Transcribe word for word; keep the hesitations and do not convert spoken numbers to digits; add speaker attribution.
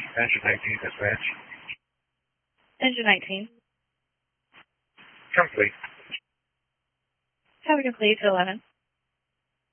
Speaker 1: Engine nineteen, dispatch.
Speaker 2: Engine nineteen.
Speaker 1: Complete.
Speaker 2: Have a complete to eleven.